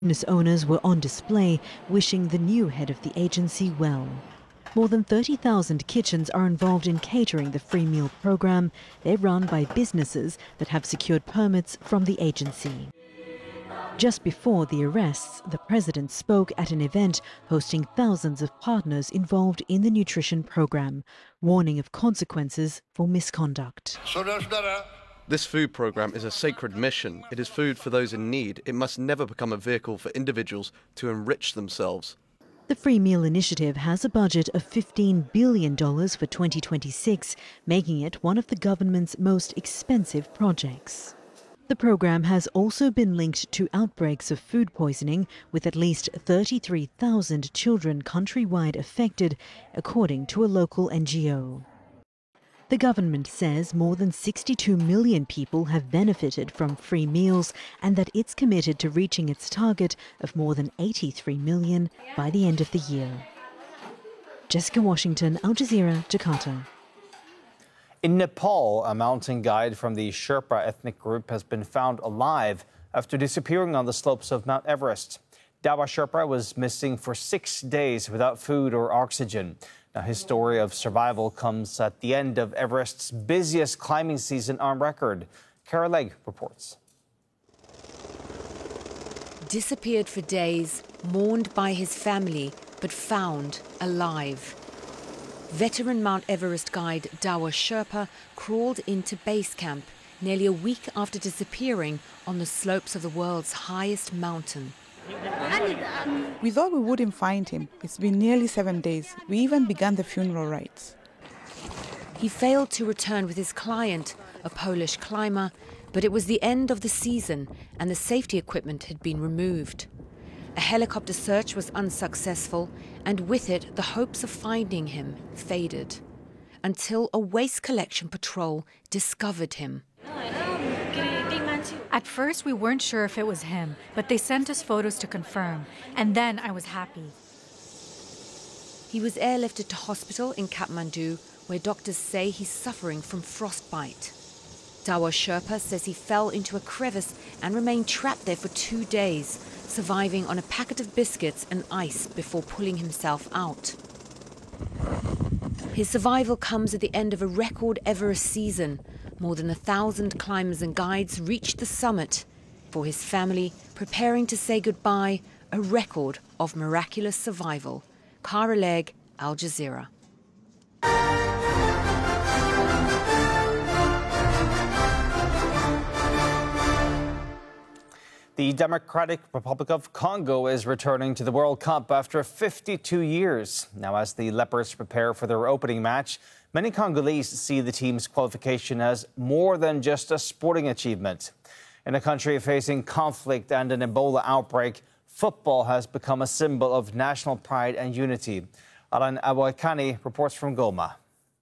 Business owners were on display, wishing the new head of the agency well. More than 30,000 kitchens are involved in catering the free meal program. They're run by businesses that have secured permits from the agency. Just before the arrests, the president spoke at an event hosting thousands of partners involved in the nutrition program, warning of consequences for misconduct. This food program is a sacred mission. It is food for those in need. It must never become a vehicle for individuals to enrich themselves. The Free Meal Initiative has a budget of $15 billion for 2026, making it one of the government's most expensive projects. The program has also been linked to outbreaks of food poisoning, with at least 33,000 children countrywide affected, according to a local NGO. The government says more than 62 million people have benefited from free meals and that it's committed to reaching its target of more than 83 million by the end of the year. Jessica Washington, Al Jazeera, Jakarta. In Nepal, a mountain guide from the Sherpa ethnic group has been found alive after disappearing on the slopes of Mount Everest. Dawa Sherpa was missing for 6 days without food or oxygen. Now, his story of survival comes at the end of Everest's busiest climbing season on record. Kara Legg reports. Disappeared for days, mourned by his family, but found alive. Veteran Mount Everest guide Dawa Sherpa crawled into base camp nearly a week after disappearing on the slopes of the world's highest mountain. We thought we wouldn't find him. It's been nearly 7 days. We even began the funeral rites. He failed to return with his client, a Polish climber, but it was the end of the season and the safety equipment had been removed. A helicopter search was unsuccessful, and with it, the hopes of finding him faded, until a waste collection patrol discovered him. At first, we weren't sure if it was him, but they sent us photos to confirm, and then I was happy. He was airlifted to hospital in Kathmandu, where doctors say he's suffering from frostbite. Dawa Sherpa says he fell into a crevice and remained trapped there for 2 days, surviving on a packet of biscuits and ice before pulling himself out. His survival comes at the end of a record Everest season. More than 1,000 climbers and guides reached the summit. For his family, preparing to say goodbye, a record of miraculous survival. Kara Legg, Al Jazeera. The Democratic Republic of Congo is returning to the World Cup after 52 years. Now, as the Leopards prepare for their opening match, many Congolese see the team's qualification as more than just a sporting achievement. In a country facing conflict and an Ebola outbreak, football has become a symbol of national pride and unity. Alan Aboikani reports from Goma.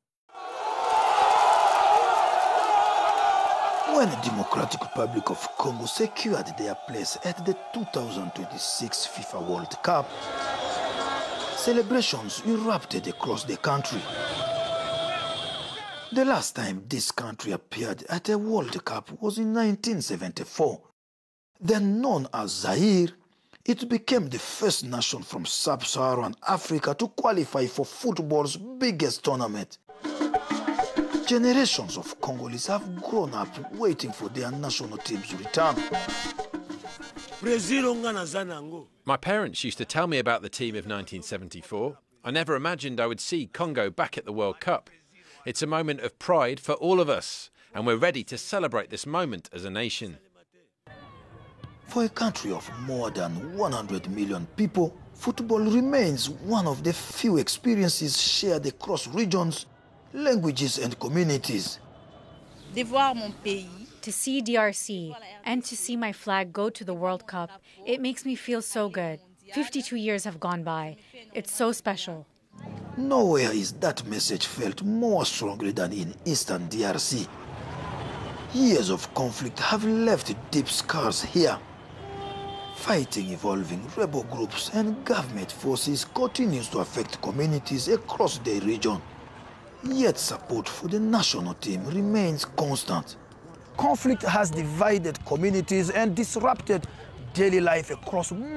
When the Democratic Republic of Congo secured their place at the 2026 FIFA World Cup, celebrations erupted across the country. The last time this country appeared at a World Cup was in 1974. Then known as Zaire, it became the first nation from sub-Saharan Africa to qualify for football's biggest tournament. Generations of Congolese have grown up waiting for their national team's return. My parents used to tell me about the team of 1974. I never imagined I would see Congo back at the World Cup. It's a moment of pride for all of us, and we're ready to celebrate this moment as a nation. For a country of more than 100 million people, football remains one of the few experiences shared across regions, languages and communities. To see DRC and to see my flag go to the World Cup, it makes me feel so good. 52 years have gone by. It's so special. Nowhere is that message felt more strongly than in eastern DRC. Years of conflict have left deep scars here. Fighting evolving rebel groups and government forces continues to affect communities across the region. Yet support for the national team remains constant. Conflict has divided communities and disrupted daily life across